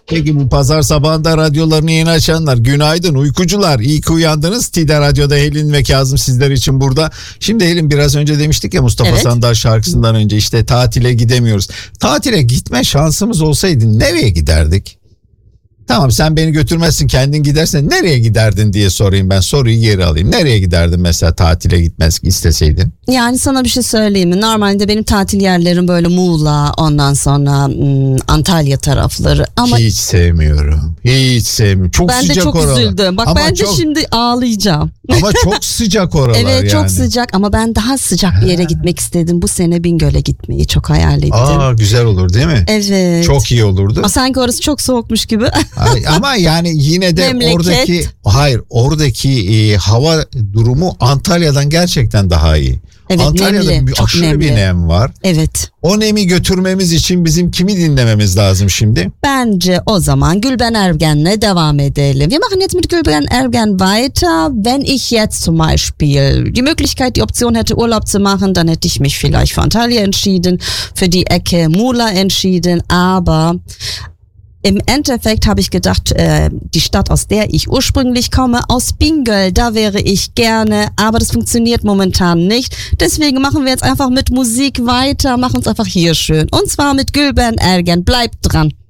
Peki bu pazar sabahında radyolarını yeni açanlar, günaydın uykucular, iyi ki uyandınız. Tide Radyo'da Helin ve Kazım sizler için burada. Şimdi Helin, biraz önce demiştik ya Mustafa Sandal şarkısından önce, işte tatile gidemiyoruz. Tatile gitme şansımız olsaydı nereye giderdik? Tamam, sen beni götürmezsin, kendin gidersen nereye giderdin diye sorayım, ben soruyu geri alayım. Nereye giderdin mesela tatile gitmek isteseydin? Yani sana bir şey söyleyeyim mi? Normalde benim tatil yerlerim böyle Muğla, ondan sonra Antalya tarafları. Ama hiç sevmiyorum. Hiç sevmiyorum. Çok ben sıcak de çok oralar. üzüldüm. Bak Ama ben de şimdi ağlayacağım. Ama çok sıcak oralar yani. Evet, çok sıcak ama ben daha sıcak bir yere gitmek istedim. Bu sene Bingöl'e gitmeyi çok hayal ettim. Aa, güzel olur değil mi? Evet. Çok iyi olurdu. Sanki orası çok soğukmuş gibi. Ama yani yine de Memleket. oradaki hava durumu Antalya'dan gerçekten daha iyi. Evet, Antalya'da nemli, çok aşırı nemli. bir nem var. Evet. O nemi götürmemiz için bizim kimi dinlememiz lazım şimdi? Bence o zaman Gülben Ergen'le devam edelim. Wir machen jetzt mit Gülben Ergen weiter. Wenn ich jetzt zum Beispiel die Möglichkeit, die Option hätte, Urlaub zu machen, dann hätte ich mich vielleicht für Antalya entschieden, für die Ecke Mula entschieden, aber im Endeffekt habe ich gedacht, die Stadt, aus der ich ursprünglich komme, aus Bingöl, da wäre ich gerne, aber das funktioniert momentan nicht. Deswegen machen wir jetzt einfach mit Musik weiter, machen es einfach hier schön. Und zwar mit Gülben Ergen. Bleibt dran.